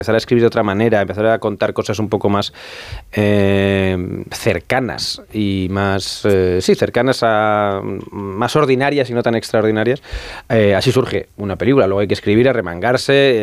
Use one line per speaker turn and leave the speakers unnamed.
empezar a escribir de otra manera, empezar a contar cosas un poco más cercanas y más, cercanas a más ordinarias y no tan extraordinarias. Así surge una película. Luego hay que escribir, arremangarse,